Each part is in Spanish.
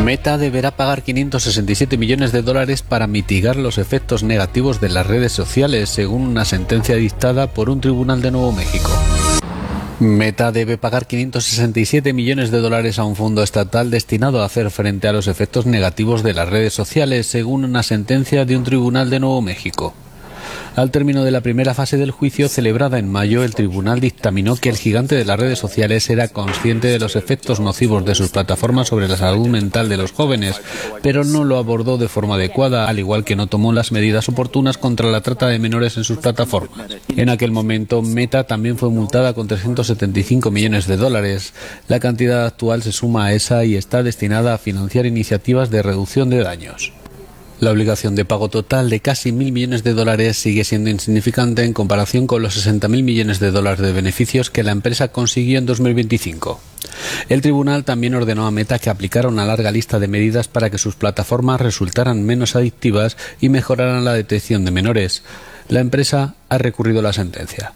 Meta deberá pagar 567 millones de dólares para mitigar los efectos negativos de las redes sociales, según una sentencia dictada por un tribunal de Nuevo México. Meta debe pagar 567 millones de dólares a un fondo estatal destinado a hacer frente a los efectos negativos de las redes sociales, según una sentencia de un tribunal de Nuevo México. Al término de la primera fase del juicio, celebrada en mayo, el tribunal dictaminó que el gigante de las redes sociales era consciente de los efectos nocivos de sus plataformas sobre la salud mental de los jóvenes, pero no lo abordó de forma adecuada, al igual que no tomó las medidas oportunas contra la trata de menores en sus plataformas. En aquel momento, Meta también fue multada con 375 millones de dólares. La cantidad actual se suma a esa y está destinada a financiar iniciativas de reducción de daños. La obligación de pago total de casi 1.000 millones de dólares sigue siendo insignificante en comparación con los 60.000 millones de dólares de beneficios que la empresa consiguió en 2025. El tribunal también ordenó a Meta que aplicara una larga lista de medidas para que sus plataformas resultaran menos adictivas y mejoraran la detección de menores. La empresa ha recurrido la sentencia.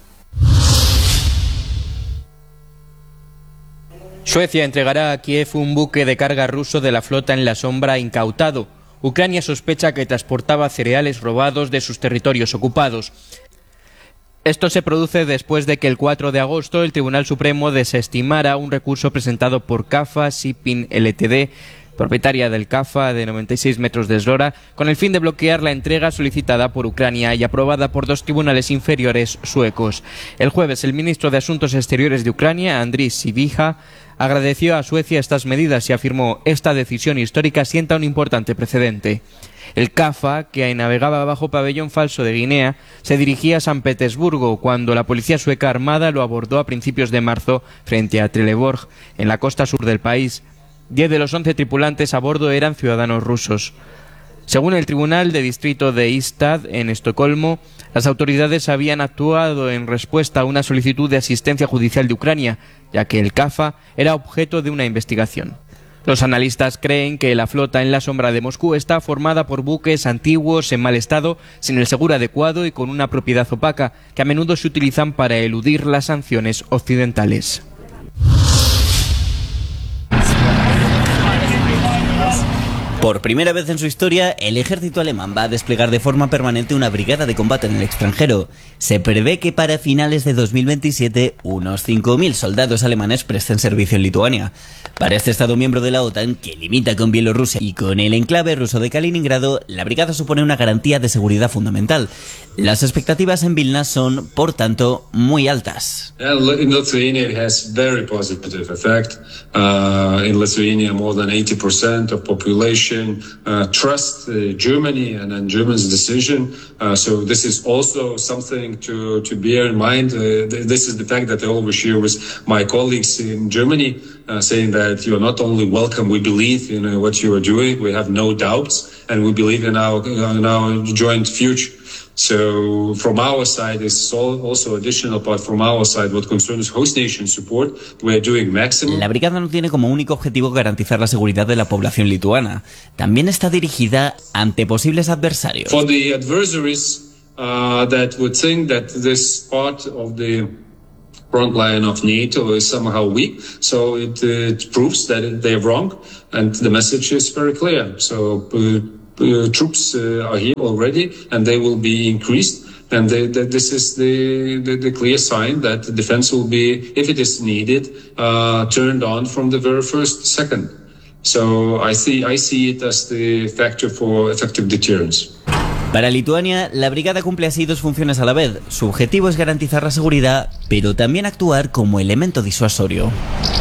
Suecia entregará a Kiev un buque de carga ruso de la flota en la sombra incautado. Ucrania sospecha que transportaba cereales robados de sus territorios ocupados. Esto se produce después de que el 4 de agosto el Tribunal Supremo desestimara un recurso presentado por CAFA Shipping Ltd., propietaria del CAFA de 96 metros de eslora, con el fin de bloquear la entrega solicitada por Ucrania y aprobada por dos tribunales inferiores suecos. El jueves, el ministro de Asuntos Exteriores de Ucrania, Andriy Sybiha, agradeció a Suecia estas medidas y afirmó: esta decisión histórica sienta un importante precedente. El CAFA, que navegaba bajo pabellón falso de Guinea, se dirigía a San Petersburgo cuando la policía sueca armada lo abordó a principios de marzo frente a Trelleborg, en la costa sur del país. 10 de los 11 tripulantes a bordo eran ciudadanos rusos. Según el Tribunal de Distrito de Ystad, en Estocolmo, las autoridades habían actuado en respuesta a una solicitud de asistencia judicial de Ucrania, ya que el CAFA era objeto de una investigación. Los analistas creen que la flota en la sombra de Moscú está formada por buques antiguos en mal estado, sin el seguro adecuado y con una propiedad opaca, que a menudo se utilizan para eludir las sanciones occidentales. Por primera vez en su historia, el ejército alemán va a desplegar de forma permanente una brigada de combate en el extranjero. Se prevé que para finales de 2027 unos 5.000 soldados alemanes presten servicio en Lituania. Para este estado miembro de la OTAN, que limita con Bielorrusia y con el enclave ruso de Kaliningrado, la brigada supone una garantía de seguridad fundamental. Las expectativas en Vilna son, por tanto, muy altas. In Lithuania it has very positive effect. In Lithuania more than 80% of population trust Germany and Germany's decision. So this is also something to bear in mind. This is the fact that I always share with my colleagues in Germany, saying that you are not only welcome, we believe in what you are doing, we have no doubts, and we believe in our joint future. So from our side, it's also additional part from our side what concerns host nation support. We're doing maximum. La brigada no tiene como único objetivo garantizar la seguridad de la población lituana. También está dirigida ante posibles adversarios. For the adversaries that would think that this part of the front line of NATO is somehow weak, so it proves that they're wrong, and the message is very clear. So troops are here already, and they will be increased. And this is the clear sign that the defense will be, if it is needed, turned on from the very first second. So I see it as the factor for effective deterrence. Para Lituania, la brigada cumple así dos funciones a la vez. Su objetivo es garantizar la seguridad, pero también actuar como elemento disuasorio.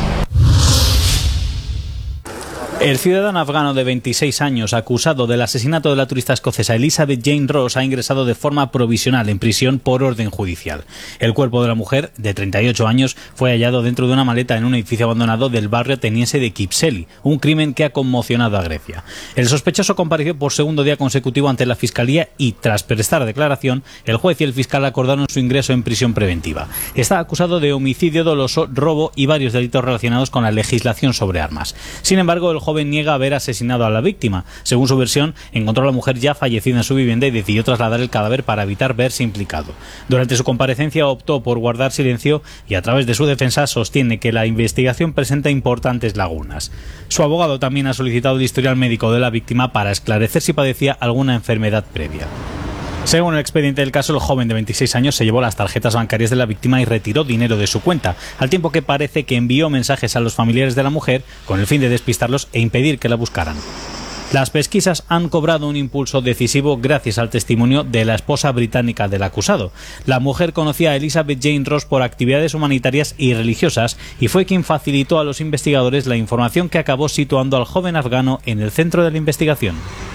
El ciudadano afgano de 26 años, acusado del asesinato de la turista escocesa Elizabeth Jane Ross, ha ingresado de forma provisional en prisión por orden judicial. El cuerpo de la mujer, de 38 años, fue hallado dentro de una maleta en un edificio abandonado del barrio ateniense de Kypseli, un crimen que ha conmocionado a Grecia. El sospechoso compareció por segundo día consecutivo ante la fiscalía y, tras prestar declaración, el juez y el fiscal acordaron su ingreso en prisión preventiva. Está acusado de homicidio doloso, robo y varios delitos relacionados con la legislación sobre armas. Sin embargo, el joven niega haber asesinado a la víctima. Según su versión, encontró a la mujer ya fallecida en su vivienda y decidió trasladar el cadáver para evitar verse implicado. Durante su comparecencia optó por guardar silencio y a través de su defensa sostiene que la investigación presenta importantes lagunas. Su abogado también ha solicitado el historial médico de la víctima para esclarecer si padecía alguna enfermedad previa. Según el expediente del caso, el joven de 26 años se llevó las tarjetas bancarias de la víctima y retiró dinero de su cuenta, al tiempo que parece que envió mensajes a los familiares de la mujer con el fin de despistarlos e impedir que la buscaran. Las pesquisas han cobrado un impulso decisivo gracias al testimonio de la esposa británica del acusado. La mujer conocía a Elizabeth Jane Ross por actividades humanitarias y religiosas y fue quien facilitó a los investigadores la información que acabó situando al joven afgano en el centro de la investigación.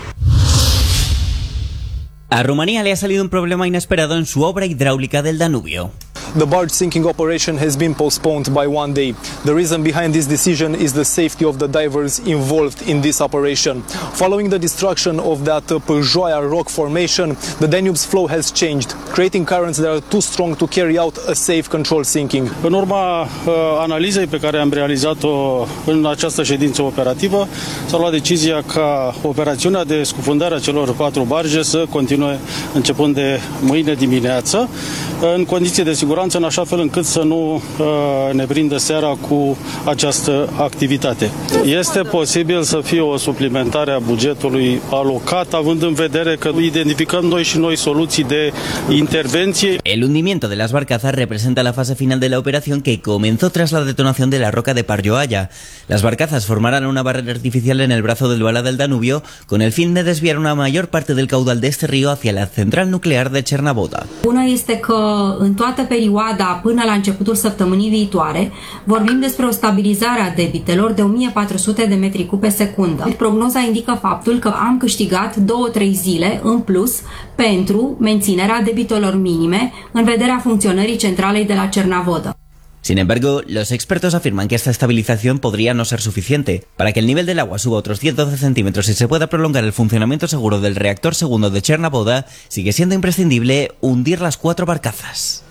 A Rumanía le ha salido un problema inesperado en su obra hidráulica del Danubio. The barge sinking operation has been postponed by 1 day. The reason behind this decision is the safety of the divers involved in this operation. Following the destruction of that Păjoaia rock formation, the Danube's flow has changed, creating currents that are too strong to carry out a safe control sinking. În urma analizei pe care am realizat-o în această ședință operativă, s-a luat decizia ca operațiunea de scufundare a celor 4 barge să continue începând de mâine dimineață, în condiții de siguranță, în așa fel încât să nu ne prindă seara cu această activitate. Este posibil să fie o suplimentare a bugetului alocat, având în vedere că identificăm noi soluții de intervenție. El hundimiento de las barcazas representa la fase final de la operación que comenzó tras la detonación de la roca de Păjoaia. Las barcazas formarán una barrera artificial en el brazo del Vala del Danubio con el fin de desviar una mayor parte del caudal de este río hacia la central nuclear de Cernavoda. Una este că în toată perioada până la începutul săptămânii viitoare vorbim despre o stabilizare a debitelor de 1400 de metri cub pe secundă. Prognoza indică faptul că am câștigat 2-3 zile în plus pentru menținerea debitelor minime în vederea funcționării centralei de la Cernavoda. Sin embargo, los expertos afirman que esta estabilización podría no ser suficiente. Para que el nivel del agua suba otros 112 centímetros y se pueda prolongar el funcionamiento seguro del reactor segundo de Cernavoda, sigue siendo imprescindible hundir las 4 barcazas.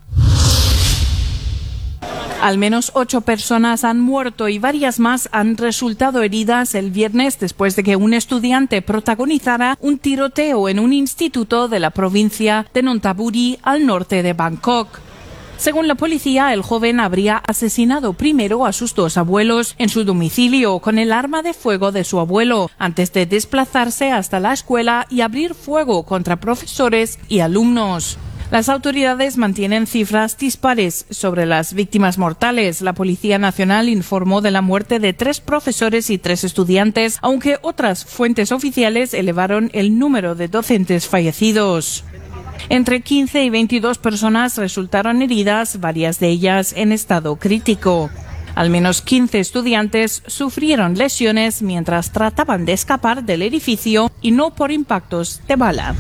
Al menos 8 personas han muerto y varias más han resultado heridas el viernes después de que un estudiante protagonizara un tiroteo en un instituto de la provincia de Nonthaburi al norte de Bangkok. Según la policía, el joven habría asesinado primero a sus 2 abuelos en su domicilio con el arma de fuego de su abuelo, antes de desplazarse hasta la escuela y abrir fuego contra profesores y alumnos. Las autoridades mantienen cifras dispares sobre las víctimas mortales. La Policía Nacional informó de la muerte de 3 profesores y 3 estudiantes, aunque otras fuentes oficiales elevaron el número de docentes fallecidos. Entre 15 y 22 personas resultaron heridas, varias de ellas en estado crítico. Al menos 15 estudiantes sufrieron lesiones mientras trataban de escapar del edificio y no por impactos de bala.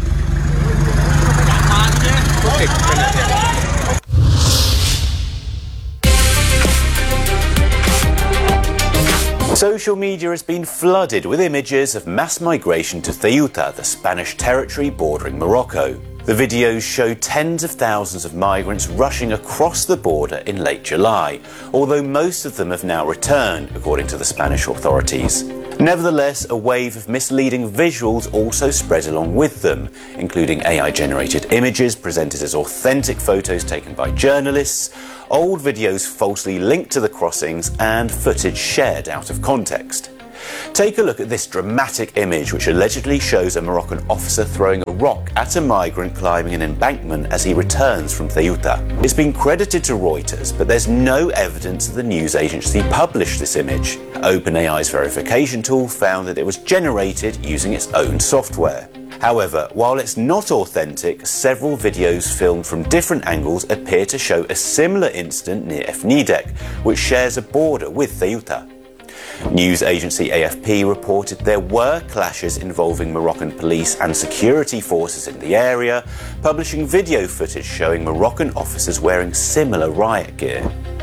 Social media has been flooded with images of mass migration to Ceuta, the Spanish territory bordering Morocco. The videos show tens of thousands of migrants rushing across the border in late July, although most of them have now returned, according to the Spanish authorities. Nevertheless, a wave of misleading visuals also spread along with them, including AI-generated images presented as authentic photos taken by journalists, old videos falsely linked to the crossings, and footage shared out of context. Take a look at this dramatic image, which allegedly shows a Moroccan officer throwing a rock at a migrant climbing an embankment as he returns from Ceuta. It's been credited to Reuters, but there's no evidence that the news agency published this image. OpenAI's verification tool found that it was generated using its own software. However, while it's not authentic, several videos filmed from different angles appear to show a similar incident near Efnidek, which shares a border with Ceuta. News agency AFP reported there were clashes involving Moroccan police and security forces in the area, publishing video footage showing Moroccan officers wearing similar riot gear.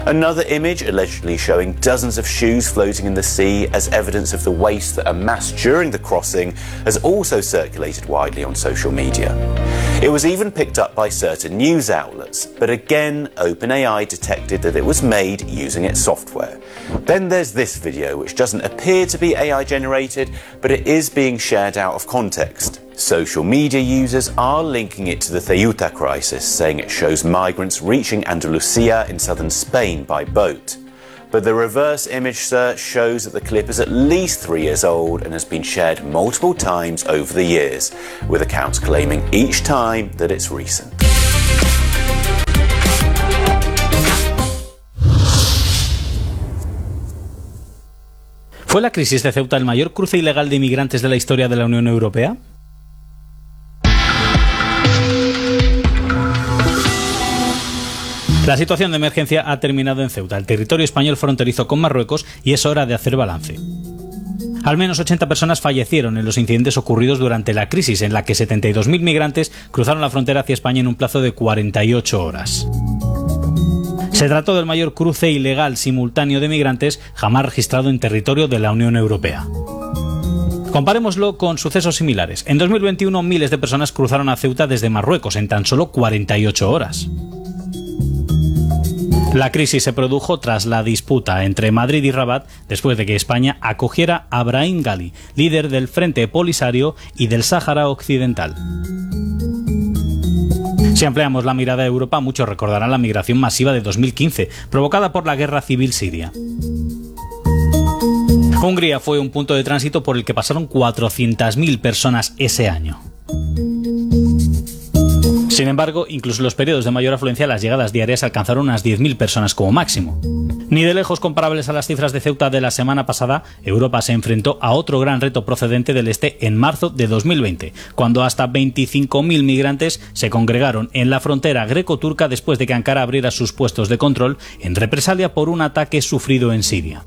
Another image allegedly showing dozens of shoes floating in the sea as evidence of the waste that amassed during the crossing has also circulated widely on social media. It was even picked up by certain news outlets, but again OpenAI detected that it was made using its software. Then there's this video, which doesn't appear to be AI generated, but it is being shared out of context. Social media users are linking it to the Ceuta crisis, saying it shows migrants reaching Andalusia in southern Spain by boat. But the reverse image search shows that the clip is at least 3 years old and has been shared multiple times over the years, with accounts claiming each time that it's recent. ¿Fue la crisis de Ceuta el mayor cruce ilegal de inmigrantes de la historia de la Unión Europea? La situación de emergencia ha terminado en Ceuta, el territorio español fronterizo con Marruecos, y es hora de hacer balance. Al menos 80 personas fallecieron en los incidentes ocurridos durante la crisis, en la que 72.000 migrantes cruzaron la frontera hacia España en un plazo de 48 horas. Se trató del mayor cruce ilegal simultáneo de migrantes jamás registrado en territorio de la Unión Europea. Comparémoslo con sucesos similares. En 2021, miles de personas cruzaron a Ceuta desde Marruecos en tan solo 48 horas. La crisis se produjo tras la disputa entre Madrid y Rabat después de que España acogiera a Brahim Ghali, líder del Frente Polisario y del Sáhara Occidental. Si ampliamos la mirada a Europa, muchos recordarán la migración masiva de 2015, provocada por la guerra civil siria. Hungría fue un punto de tránsito por el que pasaron 400.000 personas ese año. Sin embargo, incluso en los periodos de mayor afluencia, las llegadas diarias alcanzaron unas 10.000 personas como máximo. Ni de lejos comparables a las cifras de Ceuta de la semana pasada, Europa se enfrentó a otro gran reto procedente del este en marzo de 2020, cuando hasta 25.000 migrantes se congregaron en la frontera greco-turca después de que Ankara abriera sus puestos de control en represalia por un ataque sufrido en Siria.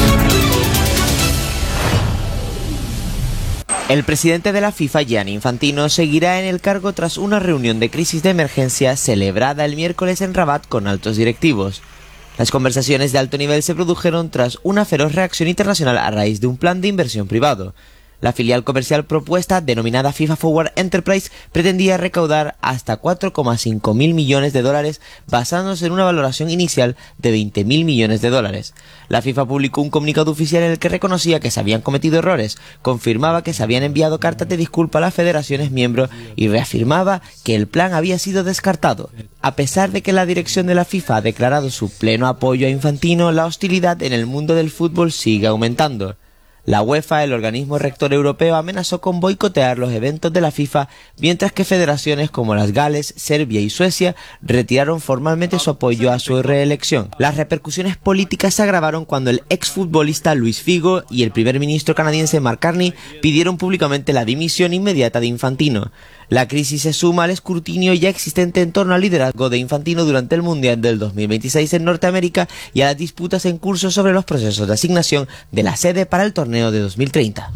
El presidente de la FIFA, Gianni Infantino, seguirá en el cargo tras una reunión de crisis de emergencia celebrada el miércoles en Rabat con altos directivos. Las conversaciones de alto nivel se produjeron tras una feroz reacción internacional a raíz de un plan de inversión privado. La filial comercial propuesta, denominada FIFA Forward Enterprise, pretendía recaudar hasta 4,5 mil millones de dólares basándose en una valoración inicial de 20.000 millones de dólares. La FIFA publicó un comunicado oficial en el que reconocía que se habían cometido errores, confirmaba que se habían enviado cartas de disculpa a las federaciones miembros y reafirmaba que el plan había sido descartado. A pesar de que la dirección de la FIFA ha declarado su pleno apoyo a Infantino, la hostilidad en el mundo del fútbol sigue aumentando. La UEFA, el organismo rector europeo, amenazó con boicotear los eventos de la FIFA, mientras que federaciones como las Gales, Serbia y Suecia retiraron formalmente su apoyo a su reelección. Las repercusiones políticas se agravaron cuando el exfutbolista Luis Figo y el primer ministro canadiense Mark Carney pidieron públicamente la dimisión inmediata de Infantino. La crisis se suma al escrutinio ya existente en torno al liderazgo de Infantino durante el Mundial del 2026 en Norteamérica y a las disputas en curso sobre los procesos de asignación de la sede para el torneo de 2030.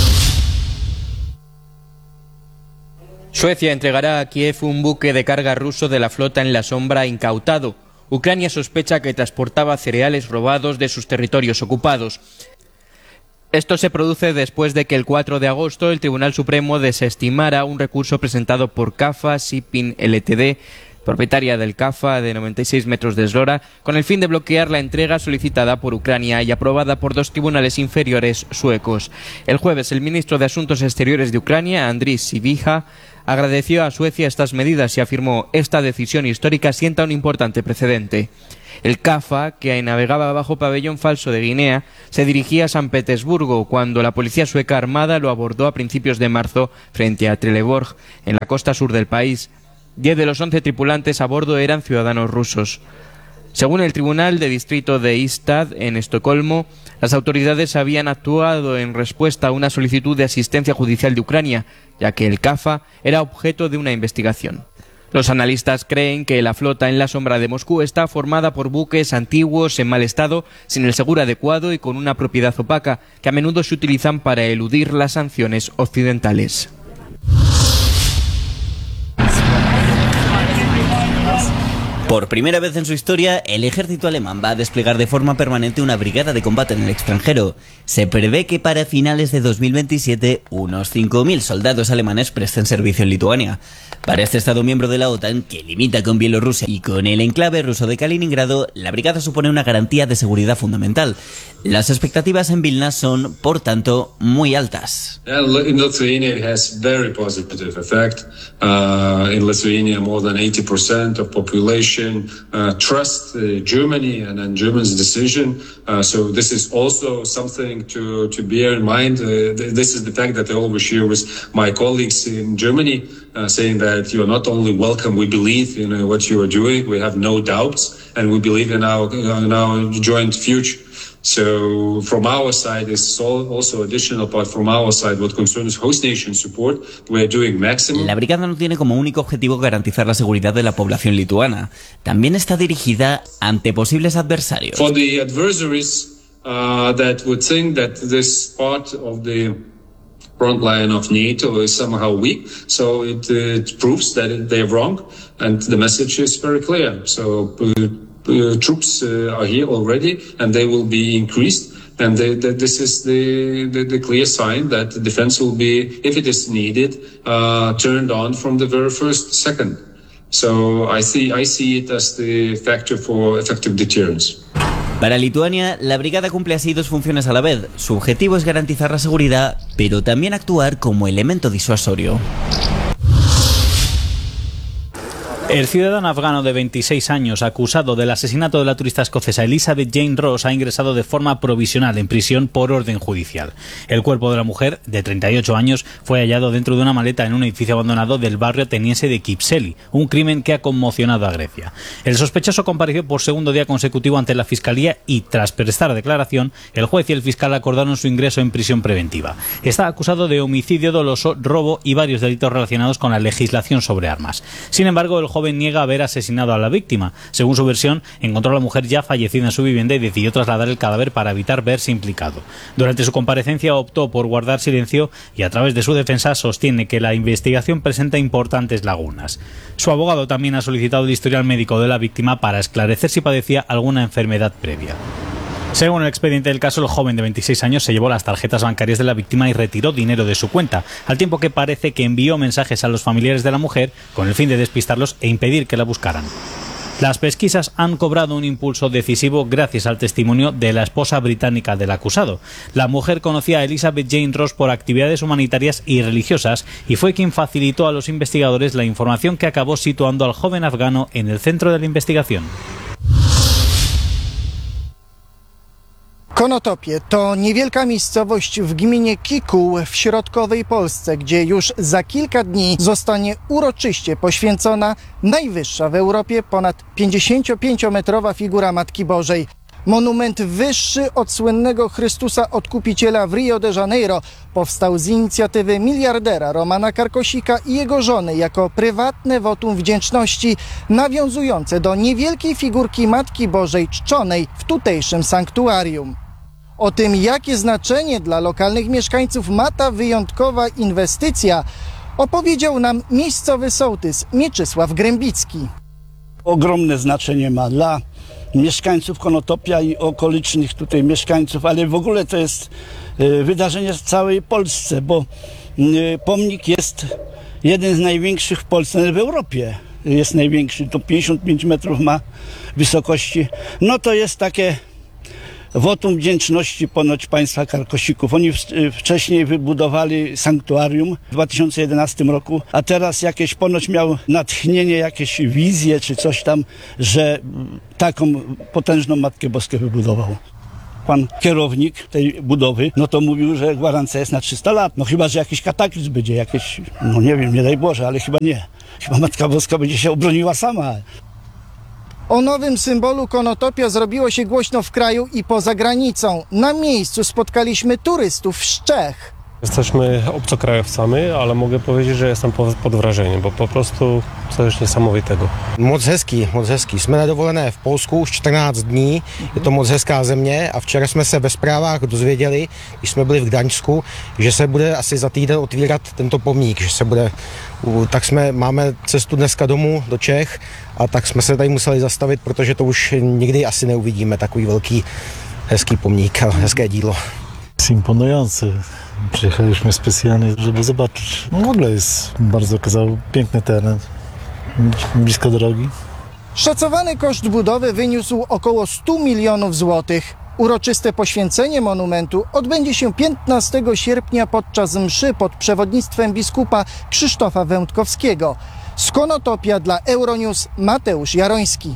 Suecia entregará a Kiev un buque de carga ruso de la flota en la sombra incautado. Ucrania sospecha que transportaba cereales robados de sus territorios ocupados. Esto se produce después de que el 4 de agosto el Tribunal Supremo desestimara un recurso presentado por CAFA Shipping Ltd, propietaria del CAFA de 96 metros de eslora, con el fin de bloquear la entrega solicitada por Ucrania y aprobada por dos tribunales inferiores suecos. El jueves, el ministro de Asuntos Exteriores de Ucrania, Andriy Sybiha, agradeció a Suecia estas medidas y afirmó: esta decisión histórica sienta un importante precedente. El CAFA, que navegaba bajo pabellón falso de Guinea, se dirigía a San Petersburgo cuando la policía sueca armada lo abordó a principios de marzo frente a Trelleborg, en la costa sur del país. 10 de los 11 tripulantes a bordo eran ciudadanos rusos. Según el Tribunal de Distrito de Ystad, en Estocolmo, las autoridades habían actuado en respuesta a una solicitud de asistencia judicial de Ucrania, ya que el CAFA era objeto de una investigación. Los analistas creen que la flota en la sombra de Moscú está formada por buques antiguos en mal estado, sin el seguro adecuado y con una propiedad opaca, que a menudo se utilizan para eludir las sanciones occidentales. Por primera vez en su historia, el ejército alemán va a desplegar de forma permanente una brigada de combate en el extranjero. Se prevé que para finales de 2027 unos 5.000 soldados alemanes presten servicio en Lituania. Para este estado miembro de la OTAN, que limita con Bielorrusia y con el enclave ruso de Kaliningrado, la brigada supone una garantía de seguridad fundamental. Las expectativas en Vilna son, por tanto, muy altas. In Lithuania it has very positive effect. In Lithuania more than 80% of population trust Germany and Germany's decision. So this is also something to bear in mind. This is the fact that I always share with my colleagues in Germany, saying that you are not only welcome, we believe in what you are doing, we have no doubts, and we believe in our joint future. So from our side, it's also additional part from our side what concerns host nation support. We're doing maximum. La brigada no tiene como único objetivo garantizar la seguridad de la población lituana. También está dirigida ante posibles adversarios. For the adversaries that would think that this part of the front line of NATO is somehow weak, so it proves that they're wrong, and the message is very clear. So troops are here already, and they will be increased. And this is the clear sign that the defense will be, if it is needed, turned on from the very first second. So I see it as the factor for effective deterrence. Para Lituania, la brigada cumple así dos funciones a la vez. Su objetivo es garantizar la seguridad, pero también actuar como elemento disuasorio. El ciudadano afgano de 26 años, acusado del asesinato de la turista escocesa Elizabeth Jane Ross, ha ingresado de forma provisional en prisión por orden judicial. El cuerpo de la mujer, de 38 años, fue hallado dentro de una maleta en un edificio abandonado del barrio ateniense de Kypseli, un crimen que ha conmocionado a Grecia. El sospechoso compareció por segundo día consecutivo ante la fiscalía y, tras prestar declaración, el juez y el fiscal acordaron su ingreso en prisión preventiva. Está acusado de homicidio doloso, robo y varios delitos relacionados con la legislación sobre armas. Sin embargo, el joven niega haber asesinado a la víctima. Según su versión, encontró a la mujer ya fallecida en su vivienda y decidió trasladar el cadáver para evitar verse implicado. Durante su comparecencia optó por guardar silencio y a través de su defensa sostiene que la investigación presenta importantes lagunas. Su abogado también ha solicitado el historial médico de la víctima para esclarecer si padecía alguna enfermedad previa. Según el expediente del caso, el joven de 26 años se llevó las tarjetas bancarias de la víctima y retiró dinero de su cuenta, al tiempo que parece que envió mensajes a los familiares de la mujer con el fin de despistarlos e impedir que la buscaran. Las pesquisas han cobrado un impulso decisivo gracias al testimonio de la esposa británica del acusado. La mujer conocía a Elizabeth Jane Ross por actividades humanitarias y religiosas y fue quien facilitó a los investigadores la información que acabó situando al joven afgano en el centro de la investigación. Konotopie to niewielka miejscowość w gminie Kikuł w środkowej Polsce, gdzie już za kilka dni zostanie uroczyście poświęcona najwyższa w Europie ponad 55-metrowa figura Matki Bożej. Monument wyższy od słynnego Chrystusa Odkupiciela w Rio de Janeiro powstał z inicjatywy miliardera Romana Karkosika i jego żony jako prywatne wotum wdzięczności nawiązujące do niewielkiej figurki Matki Bożej czczonej w tutejszym sanktuarium. O tym, jakie znaczenie dla lokalnych mieszkańców ma ta wyjątkowa inwestycja, opowiedział nam miejscowy sołtys Mieczysław Grębicki. Ogromne znaczenie ma dla mieszkańców Konotopia i okolicznych tutaj mieszkańców, ale w ogóle to jest wydarzenie w całej Polsce, bo pomnik jest jeden z największych w Polsce, ale w Europie jest największy, to 55 metrów ma wysokości. No to jest takie wotum wdzięczności ponoć państwa Karkosików. Oni wcześniej wybudowali sanktuarium w 2011 roku, a teraz jakieś ponoć miał natchnienie, jakieś wizje czy coś tam, że taką potężną Matkę Boską wybudował. Pan kierownik tej budowy, no to mówił, że gwarancja jest na 300 lat. No chyba, że jakiś kataklizm będzie, jakieś, no nie wiem, nie daj Boże, ale chyba nie. Chyba Matka Boska będzie się obroniła sama. O nowym symbolu Konotopia zrobiło się głośno w kraju i poza granicą. Na miejscu spotkaliśmy turystów z Czech. Jesteśmy obcokrajowcami, ale mogę powiedzieć, że jestem pod wrażeniem, bo po prostu coś niesamowitego. Moc hezký. Jsme na dovolené v Polsku už 14 dní, je to moc hezká země a včera jsme se ve zprávách dozvěděli, když jsme byli v Gdaňsku, že se bude asi za týden otvírat tento pomník, že se bude, tak máme cestu dneska domů do Čech a tak jsme se tady museli zastavit, protože to už nikdy asi neuvidíme, takový velký hezký pomník a hezké dílo. Imponujący. Przyjechaliśmy specjalnie, żeby zobaczyć. W ogóle jest bardzo piękny teren, blisko drogi. Szacowany koszt budowy wyniósł około 100 milionów złotych. Uroczyste poświęcenie monumentu odbędzie się 15 sierpnia podczas mszy pod przewodnictwem biskupa Krzysztofa Wędkowskiego. Z Konotopia dla Euronews Mateusz Jaroński.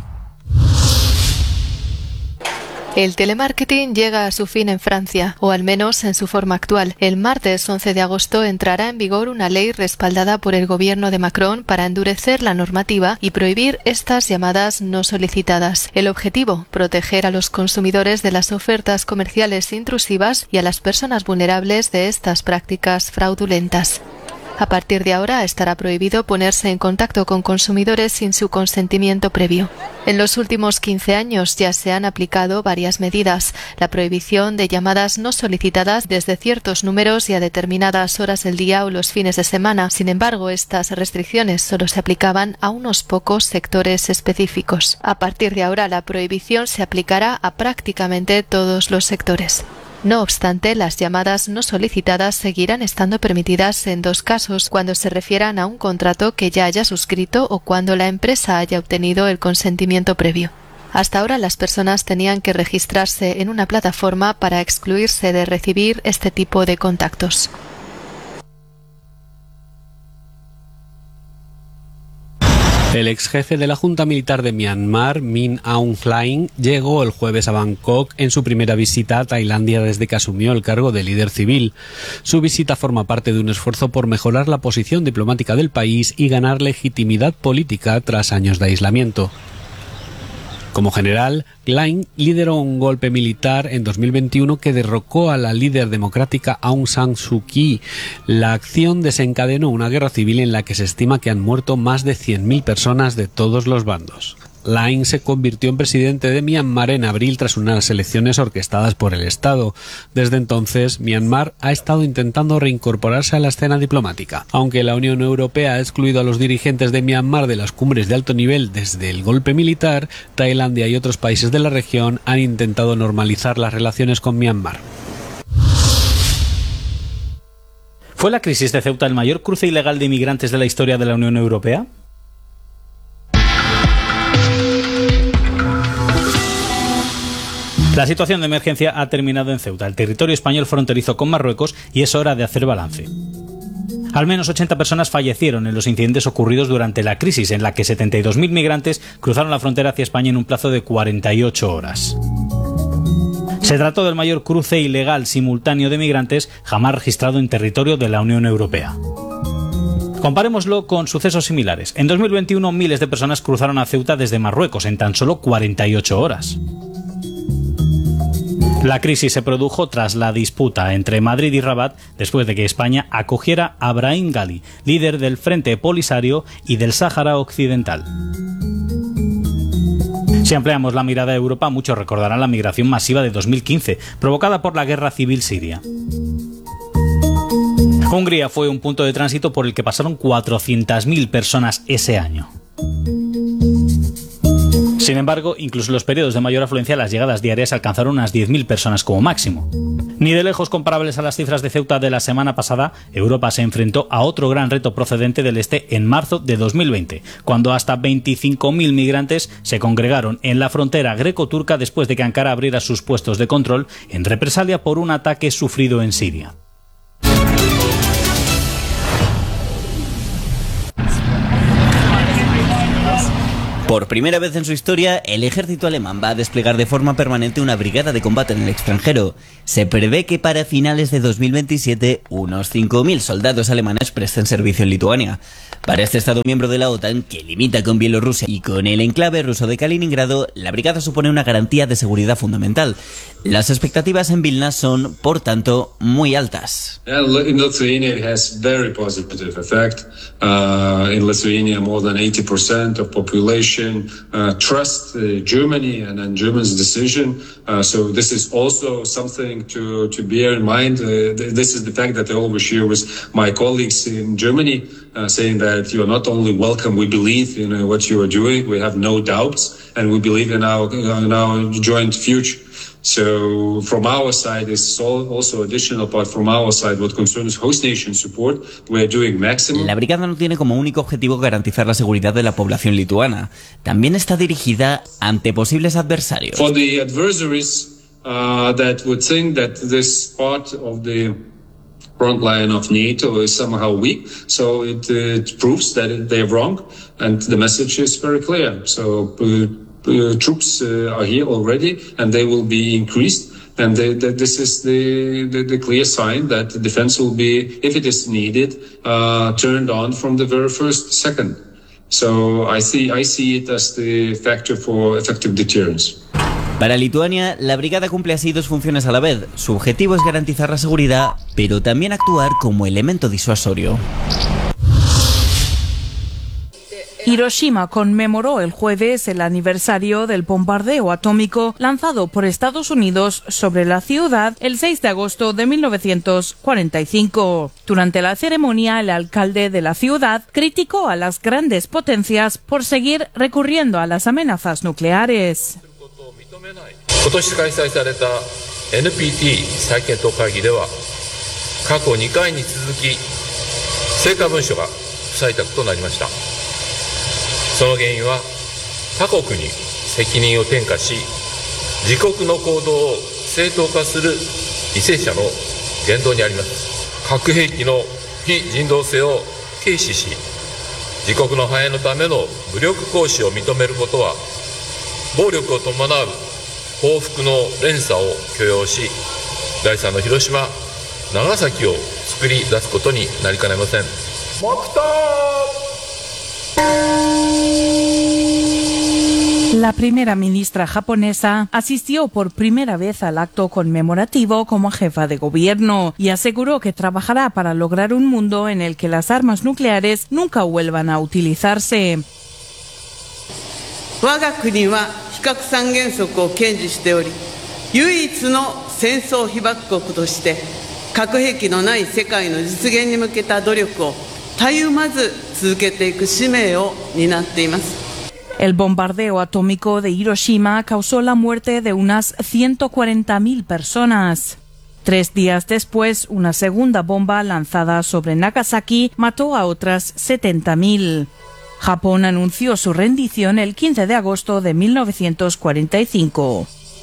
El telemarketing llega a su fin en Francia, o al menos en su forma actual. El martes 11 de agosto entrará en vigor una ley respaldada por el gobierno de Macron para endurecer la normativa y prohibir estas llamadas no solicitadas. El objetivo, proteger a los consumidores de las ofertas comerciales intrusivas y a las personas vulnerables de estas prácticas fraudulentas. A partir de ahora estará prohibido ponerse en contacto con consumidores sin su consentimiento previo. En los últimos 15 años ya se han aplicado varias medidas. La prohibición de llamadas no solicitadas desde ciertos números y a determinadas horas del día o los fines de semana. Sin embargo, estas restricciones solo se aplicaban a unos pocos sectores específicos. A partir de ahora, la prohibición se aplicará a prácticamente todos los sectores. No obstante, las llamadas no solicitadas seguirán estando permitidas en dos casos: cuando se refieran a un contrato que ya haya suscrito o cuando la empresa haya obtenido el consentimiento previo. Hasta ahora las personas tenían que registrarse en una plataforma para excluirse de recibir este tipo de contactos. El ex jefe de la Junta Militar de Myanmar, Min Aung Hlaing, llegó el jueves a Bangkok en su primera visita a Tailandia desde que asumió el cargo de líder civil. Su visita forma parte de un esfuerzo por mejorar la posición diplomática del país y ganar legitimidad política tras años de aislamiento. Como general, Hlaing lideró un golpe militar en 2021 que derrocó a la líder democrática Aung San Suu Kyi. La acción desencadenó una guerra civil en la que se estima que han muerto más de 100.000 personas de todos los bandos. Hlaing se convirtió en presidente de Myanmar en abril tras unas elecciones orquestadas por el Estado. Desde entonces, Myanmar ha estado intentando reincorporarse a la escena diplomática. Aunque la Unión Europea ha excluido a los dirigentes de Myanmar de las cumbres de alto nivel desde el golpe militar, Tailandia y otros países de la región han intentado normalizar las relaciones con Myanmar. ¿Fue la crisis de Ceuta el mayor cruce ilegal de inmigrantes de la historia de la Unión Europea? La situación de emergencia ha terminado en Ceuta, el territorio español fronterizo con Marruecos, y es hora de hacer balance. Al menos 80 personas fallecieron en los incidentes ocurridos durante la crisis, en la que 72.000 migrantes cruzaron la frontera hacia España en un plazo de 48 horas. Se trató del mayor cruce ilegal simultáneo de migrantes jamás registrado en territorio de la Unión Europea. Comparémoslo con sucesos similares. En 2021, miles de personas cruzaron a Ceuta desde Marruecos en tan solo 48 horas. La crisis se produjo tras la disputa entre Madrid y Rabat después de que España acogiera a Brahim Ghali, líder del Frente Polisario y del Sáhara Occidental. Si ampliamos la mirada a Europa, muchos recordarán la migración masiva de 2015, provocada por la guerra civil siria. Hungría fue un punto de tránsito por el que pasaron 400.000 personas ese año. Sin embargo, incluso en los periodos de mayor afluencia, las llegadas diarias alcanzaron unas 10.000 personas como máximo. Ni de lejos comparables a las cifras de Ceuta de la semana pasada, Europa se enfrentó a otro gran reto procedente del este en marzo de 2020, cuando hasta 25.000 migrantes se congregaron en la frontera greco-turca después de que Ankara abriera sus puestos de control en represalia por un ataque sufrido en Siria. Por primera vez en su historia, el ejército alemán va a desplegar de forma permanente una brigada de combate en el extranjero. Se prevé que para finales de 2027 unos 5.000 soldados alemanes presten servicio en Lituania. Para este estado miembro de la OTAN, que limita con Bielorrusia y con el enclave ruso de Kaliningrado, la brigada supone una garantía de seguridad fundamental. Las expectativas en Vilna son, por tanto, muy altas. In Lithuania it has very positive effect. In Lithuania more than 80% of population trust Germany and Germany's decision. So this is also something to bear in mind. This is the fact that I always share with my colleagues in Germany, saying that you are not only welcome, we believe in what you are doing, we have no doubts, and we believe in our joint future. So from our side, it's also additional part from our side what concerns host nation support. We are doing maximum. La brigada no tiene como único objetivo garantizar la seguridad de la población lituana. También está dirigida ante posibles adversarios. For the adversaries that would think that this part of the front line of NATO is somehow weak, so it proves that they're wrong, and the message is very clear. So troops are here already, and they will be increased. And this is the clear sign that the defense will be, if it is needed, turned on from the very first second. So I see it as the factor for effective deterrence. Para Lituania, la brigada cumple así dos funciones a la vez. Su objetivo es garantizar la seguridad, pero también actuar como elemento disuasorio. Hiroshima conmemoró el jueves el aniversario del bombardeo atómico lanzado por Estados Unidos sobre la ciudad el 6 de agosto de 1945. Durante la ceremonia, el alcalde de la ciudad criticó a las grandes potencias por seguir recurriendo a las amenazas nucleares. 今年開催された NPT 再検討会議では過去2回に続き成果文書が不採択となりました。その原因は他国に責任を転嫁し自国の行動を正当化する為政者の言動にあります。核兵器の非人道性を軽視し自国の繁栄のための武力行使を認めることは暴力を伴う報復の連鎖を許容し第3の広島、長崎を作り出すことになりかねません。黙祷。 La primera ministra japonesa asistió por primera vez al acto conmemorativo como jefa de gobierno y aseguró que trabajará para lograr un mundo en el que las armas nucleares nunca vuelvan a utilizarse. 我が国は非核三原則を堅持しており、唯一の戦争被爆国として核兵器のない世界の実現に向けた努力をたゆまず続けていく使命を担っています。 El bombardeo atómico de Hiroshima causó la muerte de unas 140.000 personas. 3 días después, una segunda bomba lanzada sobre Nagasaki mató a otras 70.000. Japón anunció su rendición el 15 de agosto de 1945.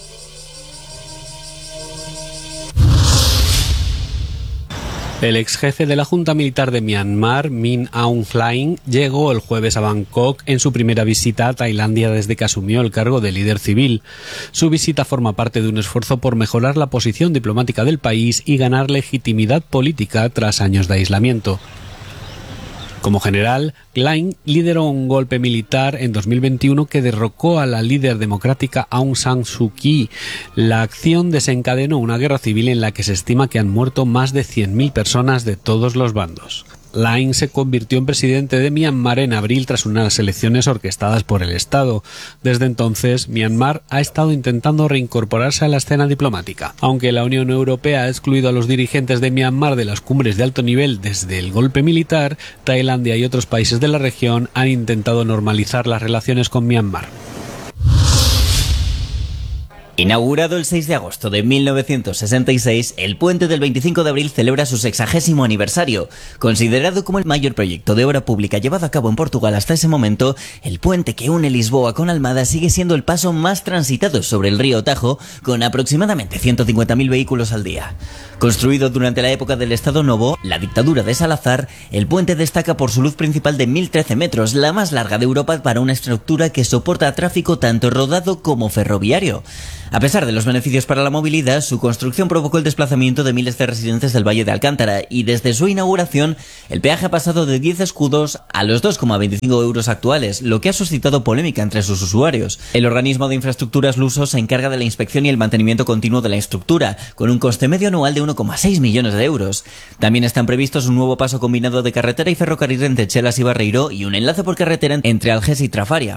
El ex jefe de la Junta Militar de Myanmar, Min Aung Hlaing, llegó el jueves a Bangkok en su primera visita a Tailandia desde que asumió el cargo de líder civil. Su visita forma parte de un esfuerzo por mejorar la posición diplomática del país y ganar legitimidad política tras años de aislamiento. Como general, Hlaing lideró un golpe militar en 2021 que derrocó a la líder democrática Aung San Suu Kyi. La acción desencadenó una guerra civil en la que se estima que han muerto más de 100.000 personas de todos los bandos. Hlaing se convirtió en presidente de Myanmar en abril tras unas elecciones orquestadas por el Estado. Desde entonces, Myanmar ha estado intentando reincorporarse a la escena diplomática. Aunque la Unión Europea ha excluido a los dirigentes de Myanmar de las cumbres de alto nivel desde el golpe militar, Tailandia y otros países de la región han intentado normalizar las relaciones con Myanmar. Inaugurado el 6 de agosto de 1966, el puente del 25 de abril celebra su 60º aniversario. Considerado como el mayor proyecto de obra pública llevado a cabo en Portugal hasta ese momento, el puente que une Lisboa con Almada sigue siendo el paso más transitado sobre el río Tajo, con aproximadamente 150.000 vehículos al día. Construido durante la época del Estado Novo, la dictadura de Salazar, el puente destaca por su luz principal de 1.013 metros, la más larga de Europa para una estructura que soporta tráfico tanto rodado como ferroviario. A pesar de los beneficios para la movilidad, su construcción provocó el desplazamiento de miles de residentes del Valle de Alcántara y desde su inauguración el peaje ha pasado de 10 escudos a los 2,25 euros actuales, lo que ha suscitado polémica entre sus usuarios. El organismo de infraestructuras luso se encarga de la inspección y el mantenimiento continuo de la estructura, con un coste medio anual de 1,6 millones de euros. También están previstos un nuevo paso combinado de carretera y ferrocarril entre Chelas y Barreiro y un enlace por carretera entre Algés y Trafaria.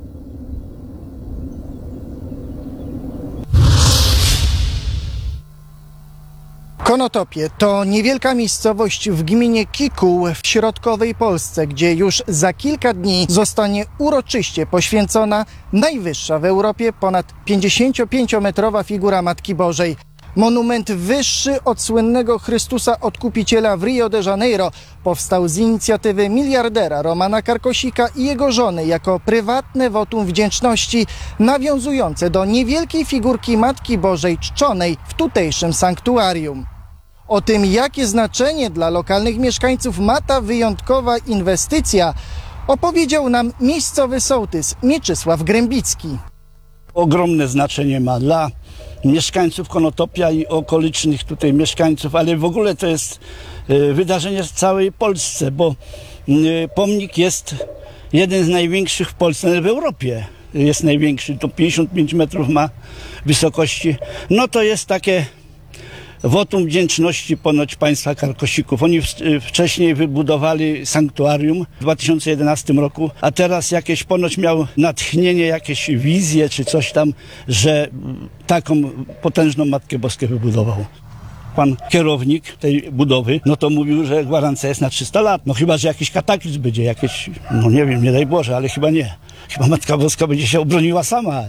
Konotopie to niewielka miejscowość w gminie Kikuł w środkowej Polsce, gdzie już za kilka dni zostanie uroczyście poświęcona najwyższa w Europie ponad 55-metrowa figura Matki Bożej. Monument wyższy od słynnego Chrystusa Odkupiciela w Rio de Janeiro powstał z inicjatywy miliardera Romana Karkosika i jego żony jako prywatne wotum wdzięczności nawiązujące do niewielkiej figurki Matki Bożej czczonej w tutejszym sanktuarium. O tym, jakie znaczenie dla lokalnych mieszkańców ma ta wyjątkowa inwestycja, opowiedział nam miejscowy sołtys Mieczysław Grębicki. Ogromne znaczenie ma dla mieszkańców Konotopia i okolicznych tutaj mieszkańców, ale w ogóle to jest wydarzenie w całej Polsce, bo pomnik jest jeden z największych w Polsce, w Europie jest największy, to 55 metrów ma wysokości. No to jest takie wotum wdzięczności ponoć państwa Karkosików. Oni wcześniej wybudowali sanktuarium w 2011 roku, a teraz jakieś ponoć miał natchnienie, jakieś wizje czy coś tam, że taką potężną Matkę Boską wybudował. Pan kierownik tej budowy, no to mówił, że gwarancja jest na 300 lat. No chyba, że jakiś kataklizm będzie, jakieś, no nie wiem, nie daj Boże, ale chyba nie. Chyba Matka Boska będzie się obroniła sama.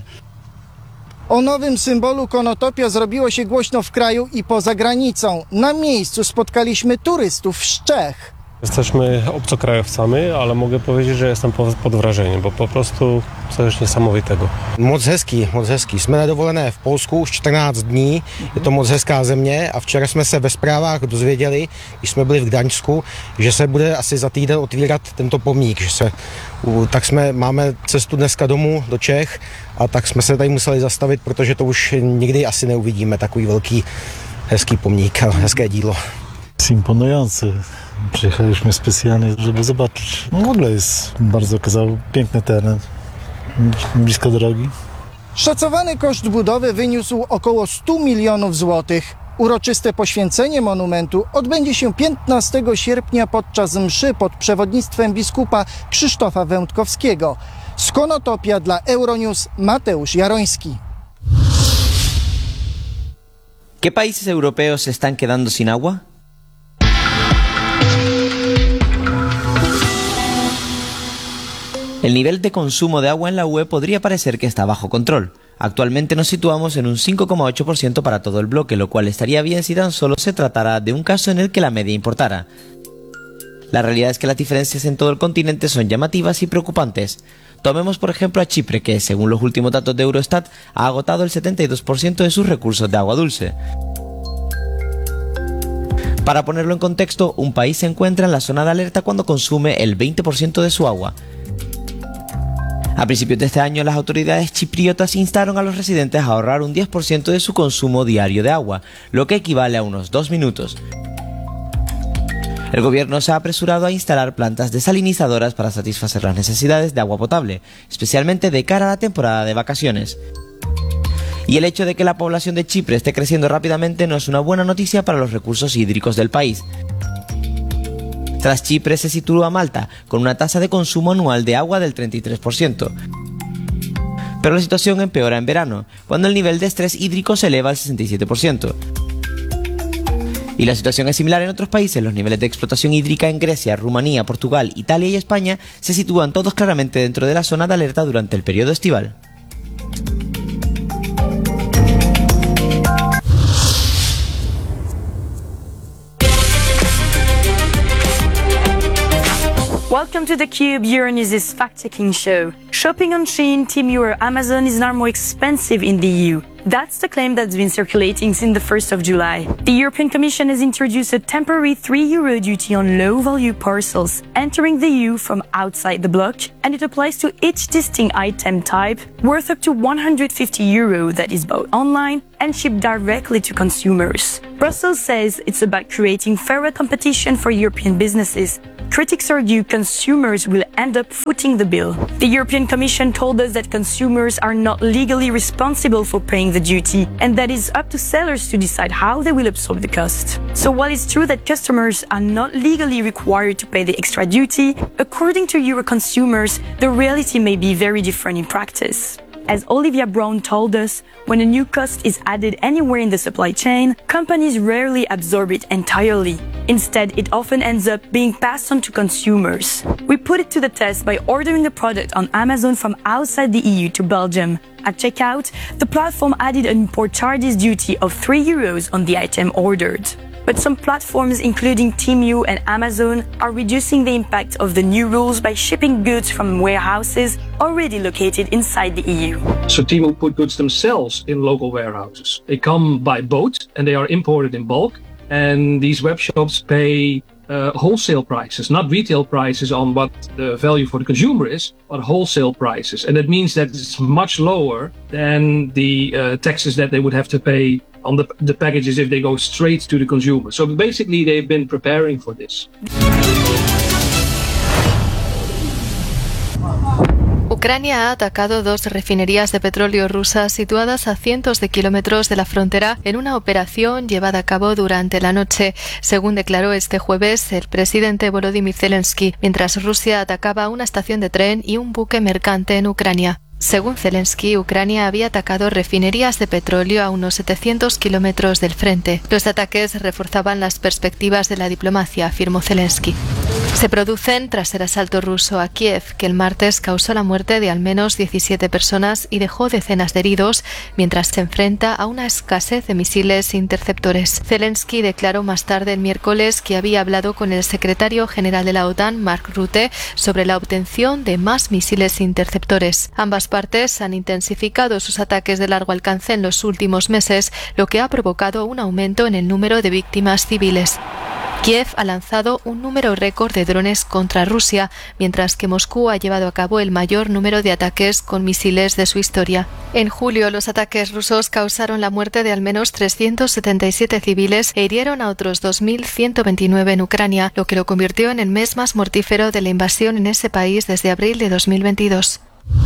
O nowym symbolu Konotopia zrobiło się głośno w kraju i poza granicą. Na miejscu spotkaliśmy turystów z Czech. Jesteśmy obcokrajowcami, ale mogę powiedzieć, że jestem pod wrażeniem, bo po prostu coś niesamowitego. Moc hezký. Jsme na dovolené v Polsku už 14 dní, je to moc hezká země a včera jsme se ve zprávách dozvěděli, když jsme byli v Gdaňsku, že se bude asi za týden otvírat tento pomník. Máme cestu dneska domů do Čech a tak jsme se tady museli zastavit, protože to už nikdy asi neuvidíme, takový velký hezký pomník a hezké dílo. Jest imponujący. Przyjechaliśmy specjalnie, żeby zobaczyć. No w ogóle jest bardzo piękny teren, blisko drogi. Szacowany koszt budowy wyniósł około 100 milionów złotych. Uroczyste poświęcenie monumentu odbędzie się 15 sierpnia podczas mszy pod przewodnictwem biskupa Krzysztofa Wędkowskiego. Z Konotopia dla Euronews Mateusz Jaroński. ¿Qué países europeos se están quedando sin agua? El nivel de consumo de agua en la UE podría parecer que está bajo control. Actualmente nos situamos en un 5,8% para todo el bloque, lo cual estaría bien si tan solo se tratara de un caso en el que la media importara. La realidad es que las diferencias en todo el continente son llamativas y preocupantes. Tomemos por ejemplo a Chipre, que según los últimos datos de Eurostat ha agotado el 72% de sus recursos de agua dulce. Para ponerlo en contexto, un país se encuentra en la zona de alerta cuando consume el 20% de su agua. A principios de este año, las autoridades chipriotas instaron a los residentes a ahorrar un 10% de su consumo diario de agua, lo que equivale a unos 2 minutos. El gobierno se ha apresurado a instalar plantas desalinizadoras para satisfacer las necesidades de agua potable, especialmente de cara a la temporada de vacaciones. Y el hecho de que la población de Chipre esté creciendo rápidamente no es una buena noticia para los recursos hídricos del país. Tras Chipre se sitúa Malta, con una tasa de consumo anual de agua del 33%. Pero la situación empeora en verano, cuando el nivel de estrés hídrico se eleva al 67%. Y la situación es similar en otros países. Los niveles de explotación hídrica en Grecia, Rumanía, Portugal, Italia y España se sitúan todos claramente dentro de la zona de alerta durante el periodo estival. Welcome to theCUBE, Euronews's fact-checking show. Shopping on Shein, Temu or Amazon is now more expensive in the EU. That's the claim that's been circulating since the 1st of July. The European Commission has introduced a temporary €3 duty on low-value parcels entering the EU from outside the bloc, and it applies to each distinct item type worth up to €150 that is bought online and shipped directly to consumers. Brussels says it's about creating fairer competition for European businesses. Critics argue consumers will end up footing the bill. The European Commission told us that consumers are not legally responsible for paying the duty, and that it's up to sellers to decide how they will absorb the cost. So while it's true that customers are not legally required to pay the extra duty, according to Euro consumers, the reality may be very different in practice. As Olivia Brown told us, when a new cost is added anywhere in the supply chain, companies rarely absorb it entirely. Instead, it often ends up being passed on to consumers. We put it to the test by ordering a product on Amazon from outside the EU to Belgium. At checkout, the platform added an import charges duty of €3 on the item ordered. But some platforms, including Temu and Amazon, are reducing the impact of the new rules by shipping goods from warehouses already located inside the EU. So Temu put goods themselves in local warehouses. They come by boat and they are imported in bulk. And these web shops pay wholesale prices, not retail prices on what the value for the consumer is, but wholesale prices. And that means that it's much lower than the taxes that they would have to pay on the packages if they go straight to the consumer. So basically they've been preparing for this. Ucrania ha atacado 2 refinerías de petróleo rusas situadas a cientos de kilómetros de la frontera en una operación llevada a cabo durante la noche, según declaró este jueves el presidente Volodymyr Zelensky, mientras Rusia atacaba una estación de tren y un buque mercante en Ucrania. Según Zelensky, Ucrania había atacado refinerías de petróleo a unos 700 kilómetros del frente. Los ataques reforzaban las perspectivas de la diplomacia, afirmó Zelensky. Se producen tras el asalto ruso a Kiev, que el martes causó la muerte de al menos 17 personas y dejó decenas de heridos, mientras se enfrenta a una escasez de misiles interceptores. Zelensky declaró más tarde el miércoles que había hablado con el secretario general de la OTAN, Mark Rutte, sobre la obtención de más misiles interceptores. Ambas partes han intensificado sus ataques de largo alcance en los últimos meses, lo que ha provocado un aumento en el número de víctimas civiles. Kiev ha lanzado un número récord de drones contra Rusia, mientras que Moscú ha llevado a cabo el mayor número de ataques con misiles de su historia. En julio, los ataques rusos causaron la muerte de al menos 377 civiles e hirieron a otros 2.129 en Ucrania, lo que lo convirtió en el mes más mortífero de la invasión en ese país desde abril de 2022.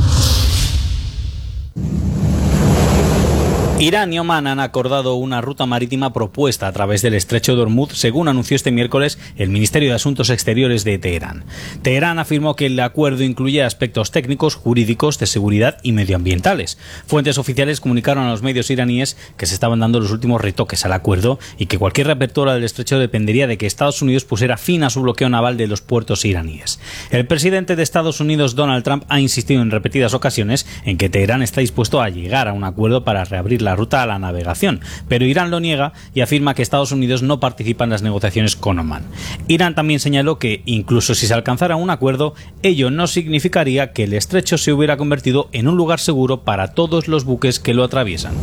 Irán y Omán han acordado una ruta marítima propuesta a través del estrecho de Hormuz, según anunció este miércoles el Ministerio de Asuntos Exteriores de Teherán. Teherán afirmó que el acuerdo incluye aspectos técnicos, jurídicos, de seguridad y medioambientales. Fuentes oficiales comunicaron a los medios iraníes que se estaban dando los últimos retoques al acuerdo y que cualquier reapertura del estrecho dependería de que Estados Unidos pusiera fin a su bloqueo naval de los puertos iraníes. El presidente de Estados Unidos, Donald Trump, ha insistido en repetidas ocasiones en que Teherán está dispuesto a llegar a un acuerdo para reabrir la ruta a la navegación, pero Irán lo niega y afirma que Estados Unidos no participa en las negociaciones con Omán. Irán también señaló que, incluso si se alcanzara un acuerdo, ello no significaría que el estrecho se hubiera convertido en un lugar seguro para todos los buques que lo atraviesan.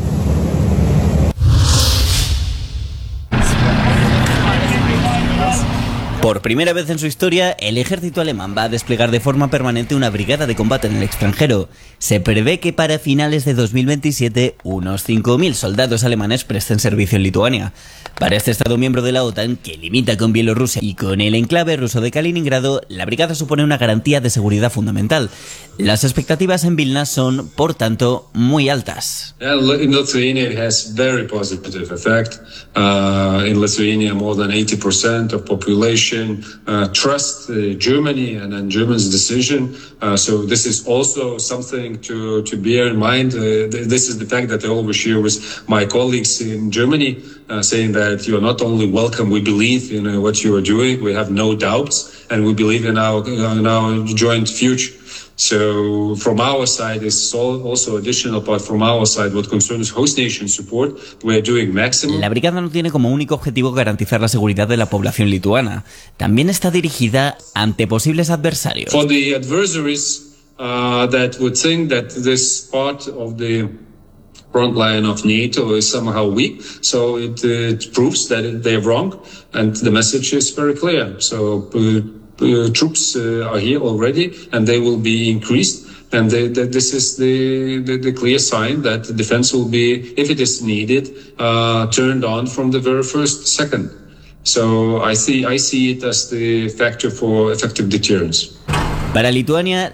Por primera vez en su historia, el ejército alemán va a desplegar de forma permanente una brigada de combate en el extranjero. Se prevé que para finales de 2027 unos 5.000 soldados alemanes presten servicio en Lituania. Para este Estado miembro de la OTAN, que limita con Bielorrusia y con el enclave ruso de Kaliningrado, la brigada supone una garantía de seguridad fundamental. Las expectativas en Vilna son, por tanto, muy altas. In Lithuania it has very positive effect. In Lithuania more than 80% of population trust Germany and Germany's decision. So this is also something to bear in mind. This is the fact that I always share with my colleagues in Germany, saying that you are not only welcome, we believe in what you are doing, we have no doubts, and we believe in our joint future. So from our side, it's also additional part from our side. What concerns host nation support, we're doing maximum. La brigada no tiene como único objetivo garantizar la seguridad de la población lituana. También está dirigida ante posibles adversarios. For the adversaries that would think that this part of the front line of NATO is somehow weak, so it proves that they're wrong, and the message is very clear. So troops are here already, and they will be increased. And this is the clear sign that the defense will be, if it is needed, turned on from the very first second. So I see it as the factor for effective deterrence. Para Lituania,